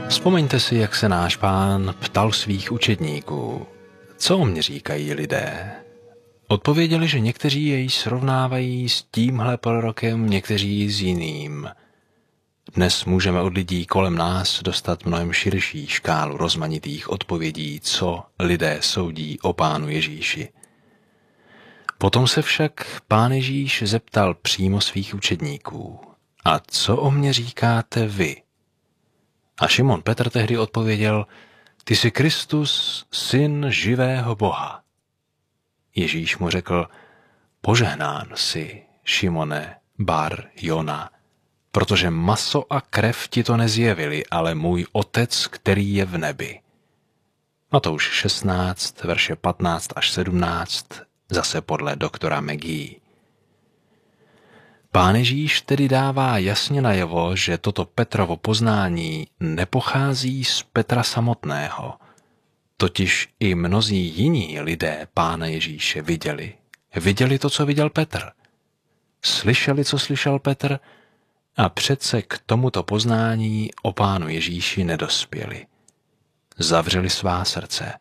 Vzpomeňte si, jak se náš Pán ptal svých učedníků, co o mně říkají lidé. Odpověděli, že někteří jej srovnávají s tímhle prorokem, někteří s jiným. Dnes můžeme od lidí kolem nás dostat mnohem širší škálu rozmanitých odpovědí, co lidé soudí o Pánu Ježíši. Potom se však Pán Ježíš zeptal přímo svých učedníků: a co o mně říkáte vy? A Šimon Petr tehdy odpověděl: ty jsi Kristus, syn živého Boha. Ježíš mu řekl: požehnán jsi, Šimone, Bar Jona, protože maso a krev ti to nezjevili, ale můj Otec, který je v nebi. Matouš 16, verše 15 až 17, zase podle doktora McGee. Pán Ježíš tedy dává jasně najevo, že toto Petrovo poznání nepochází z Petra samotného. Totiž i mnozí jiní lidé Pána Ježíše viděli. Viděli to, co viděl Petr. Slyšeli, co slyšel Petr, a přece k tomuto poznání o Pánu Ježíši nedospěli. Zavřeli svá srdce.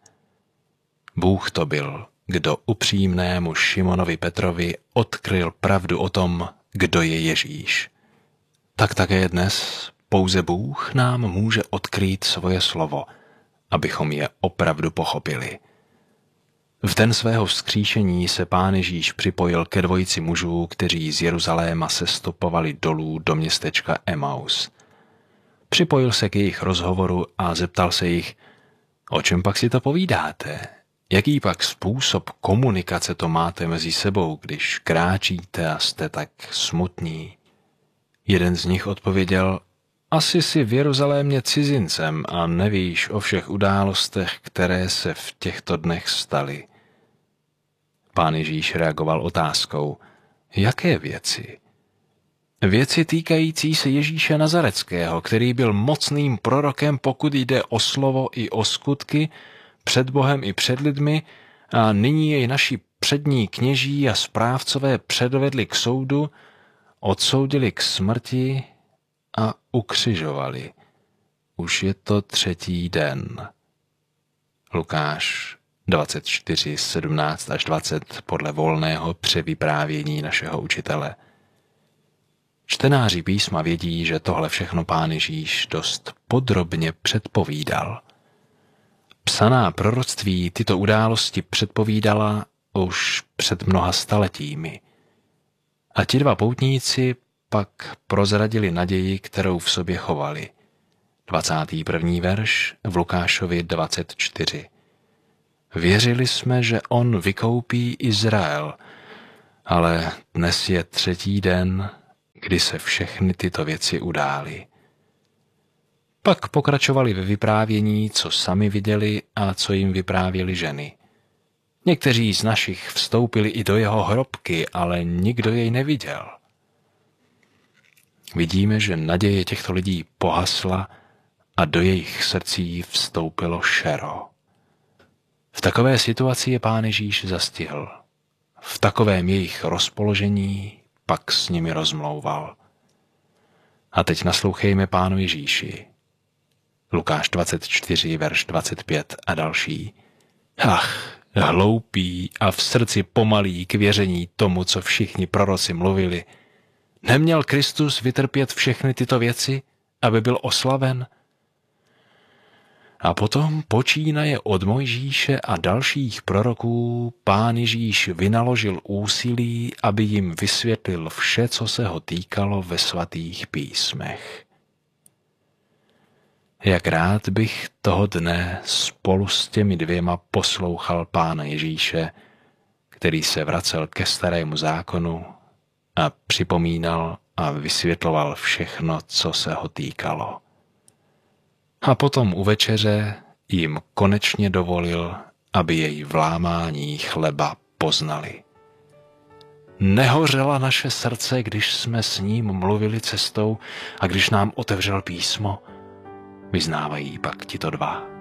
Bůh to byl, kdo upřímnému Šimonovi Petrovi odkryl pravdu o tom, kdo je Ježíš. Tak také dnes pouze Bůh nám může odkrýt svoje slovo, abychom je opravdu pochopili. V den svého vzkříšení se Pán Ježíš připojil ke dvojici mužů, kteří z Jeruzaléma sestupovali dolů do městečka Emaus. Připojil se k jejich rozhovoru a zeptal se jich: o čem pak si to povídáte? Jaký pak způsob komunikace to máte mezi sebou, když kráčíte a jste tak smutní? Jeden z nich odpověděl: asi jsi v Jeruzalémě cizincem a nevíš o všech událostech, které se v těchto dnech staly. Pán Ježíš reagoval otázkou: jaké věci? Věci týkající se Ježíše Nazareckého, který byl mocným prorokem, pokud jde o slovo i o skutky, před Bohem i před lidmi, a nyní jej naši přední kněží a správcové předvedli k soudu, odsoudili k smrti a ukřižovali. Už je to 3. den. Lukáš 24, 17 až 20 podle volného převyprávění našeho učitele. Čtenáři písma vědí, že tohle všechno Pán Ježíš dost podrobně předpovídal. Psaná proroctví tyto události předpovídala už před mnoha staletími. A ti dva poutníci pak prozradili naději, kterou v sobě chovali. 21. verš v Lukášovi 24. Věřili jsme, že on vykoupí Izrael, ale dnes je 3. den, kdy se všechny tyto věci udály. Pak pokračovali ve vyprávění, co sami viděli a co jim vyprávěli ženy. Někteří z našich vstoupili i do jeho hrobky, ale nikdo jej neviděl. Vidíme, že naděje těchto lidí pohasla a do jejich srdcí vstoupilo šero. V takové situaci je Pán Ježíš zastihl. V takovém jejich rozpoložení pak s nimi rozmlouval. A teď naslouchejme Pánu Ježíši. Lukáš 24, verš 25 a další. Ach, hloupý a v srdci pomalý k věření tomu, co všichni proroci mluvili. Neměl Kristus vytrpět všechny tyto věci, aby byl oslaven? A potom počínaje od Mojžíše a dalších proroků Pán Ježíš vynaložil úsilí, aby jim vysvětlil vše, co se ho týkalo ve svatých písmech. Jak rád bych toho dne spolu s těmi dvěma poslouchal Pána Ježíše, který se vracel ke starému zákonu a připomínal a vysvětloval všechno, co se ho týkalo. A potom u večeře jim konečně dovolil, aby jej v lámání chleba poznali. Nehořela naše srdce, když jsme s ním mluvili cestou a když nám otevřel písmo? Vyznávají pak tito dva.